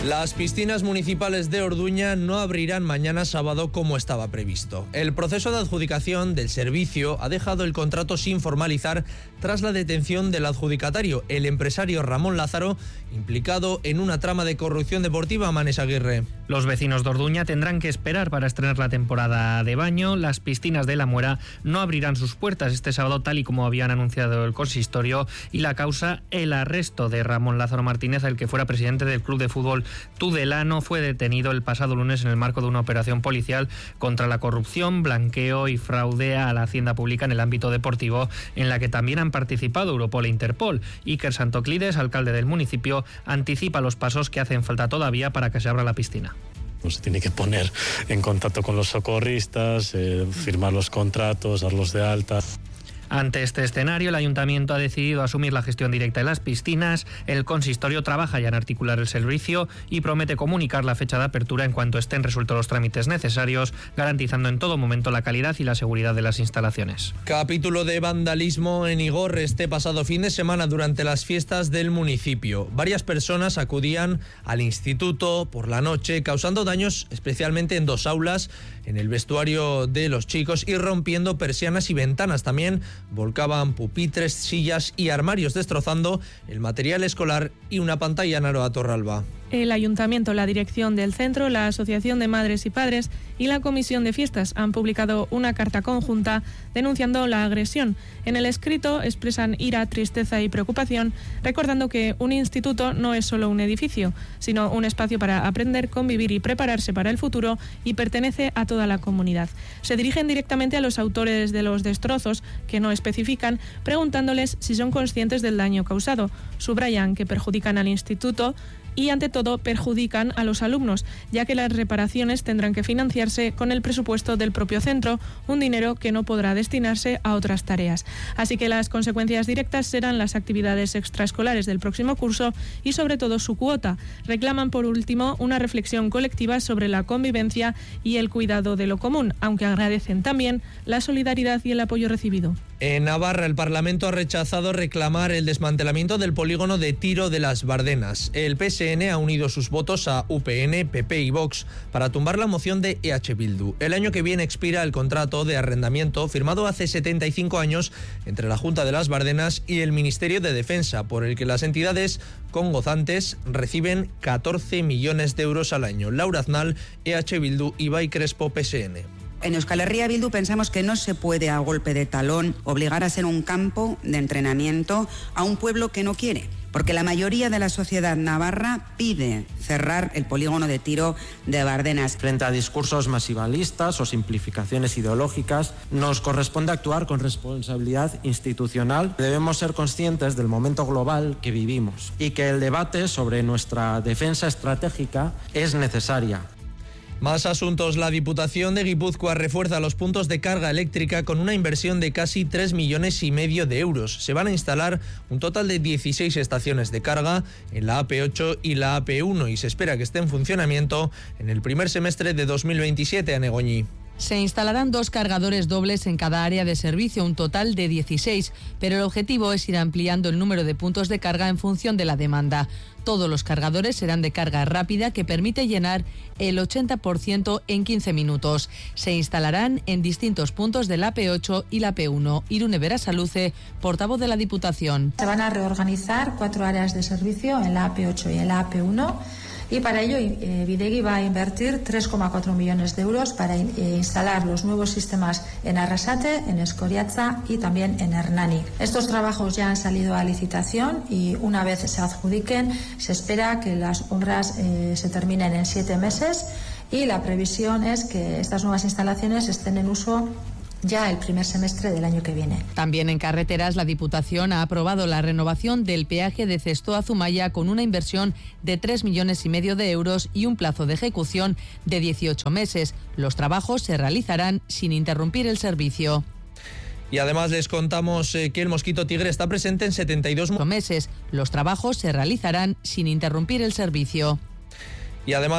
Las piscinas municipales de Orduña no abrirán mañana sábado como estaba previsto. El proceso de adjudicación del servicio ha dejado el contrato sin formalizar tras la detención del adjudicatario, el empresario Ramón Lázaro, implicado en una trama de corrupción deportiva. Manes Aguirre. Los vecinos de Orduña tendrán que esperar para estrenar la temporada de baño. Las piscinas de La Muera no abrirán sus puertas este sábado, tal y como habían anunciado el consistorio, y la causa, el arresto de Ramón Lázaro Martínez, el que fuera presidente del club de fútbol Tudelano. Fue detenido el pasado lunes en el marco de una operación policial contra la corrupción, blanqueo y fraude a la hacienda pública en el ámbito deportivo, en la que también han participado Europol e Interpol. Iker Santoclides, alcalde del municipio, anticipa los pasos que hacen falta todavía para que se abra la piscina. Se tiene que poner en contacto con los socorristas, firmar los contratos, darlos de alta. Ante este escenario, el Ayuntamiento ha decidido asumir la gestión directa de las piscinas. El consistorio trabaja ya en articular el servicio y promete comunicar la fecha de apertura en cuanto estén resueltos los trámites necesarios, garantizando en todo momento la calidad y la seguridad de las instalaciones. Capítulo de vandalismo en Igorre este pasado fin de semana durante las fiestas del municipio. Varias personas acudían al instituto por la noche, causando daños especialmente en dos aulas, en el vestuario de los chicos, y rompiendo persianas y ventanas. También volcaban pupitres, sillas y armarios, destrozando el material escolar y una pantalla en Aroa Torralba. El Ayuntamiento, la dirección del centro, la Asociación de Madres y Padres y la Comisión de Fiestas han publicado una carta conjunta denunciando la agresión. En el escrito expresan ira, tristeza y preocupación, recordando que un instituto no es solo un edificio, sino un espacio para aprender, convivir y prepararse para el futuro, y pertenece a toda la comunidad. Se dirigen directamente a los autores de los destrozos, que no especifican, preguntándoles si son conscientes del daño causado. Subrayan que perjudican al instituto y, ante todo, perjudican a los alumnos, ya que las reparaciones tendrán que financiarse con el presupuesto del propio centro, un dinero que no podrá destinarse a otras tareas. Así que las consecuencias directas serán las actividades extraescolares del próximo curso y, sobre todo, su cuota. Reclaman, por último, una reflexión colectiva sobre la convivencia y el cuidado de lo común, aunque agradecen también la solidaridad y el apoyo recibido. En Navarra, el Parlamento ha rechazado reclamar el desmantelamiento del polígono de tiro de Las Bardenas. El PSN ha unido sus votos a UPN, PP y Vox para tumbar la moción de EH Bildu. El año que viene expira el contrato de arrendamiento firmado hace 75 años entre la Junta de Las Bardenas y el Ministerio de Defensa, por el que las entidades congozantes reciben 14 millones de euros al año. Laura Aznal, EH Bildu, Ibai Crespo, PSN. En Euskal Herria Bildu pensamos que no se puede, a golpe de talón, obligar a ser un campo de entrenamiento a un pueblo que no quiere, porque la mayoría de la sociedad navarra pide cerrar el polígono de tiro de Bardenas. Frente a discursos maximalistas o simplificaciones ideológicas, nos corresponde actuar con responsabilidad institucional. Debemos ser conscientes del momento global que vivimos y que el debate sobre nuestra defensa estratégica es necesaria. Más asuntos. La Diputación de Guipúzcoa refuerza los puntos de carga eléctrica con una inversión de casi 3,5 millones de euros. Se van a instalar un total de 16 estaciones de carga en la AP8 y la AP1 y se espera que esté en funcionamiento en el primer semestre de 2027, a Negoñi. Se instalarán 2 cargadores dobles en cada área de servicio, un total de 16, pero el objetivo es ir ampliando el número de puntos de carga en función de la demanda. Todos los cargadores serán de carga rápida, que permite llenar el 80% en 15 minutos. Se instalarán en distintos puntos de la AP8 y la AP1. Irune Berasaluce, portavoz de la Diputación. Se van a reorganizar 4 áreas de servicio en la AP8 y en la AP1. Y para ello Bidegi va a invertir 3,4 millones de euros para instalar los nuevos sistemas en Arrasate, en Escoriaza y también en Hernani. Estos trabajos ya han salido a licitación y una vez se adjudiquen se espera que las obras se terminen en 7 meses y la previsión es que estas nuevas instalaciones estén en uso ya el primer semestre del año que viene. También en carreteras, la Diputación ha aprobado la renovación del peaje de Cestoa a Zumaya con una inversión de 3,5 millones de euros y un plazo de ejecución de 18 meses. Los trabajos se realizarán sin interrumpir el servicio. Y además les contamos que el mosquito tigre está presente en 72 meses. Los trabajos se realizarán sin interrumpir el servicio. Y además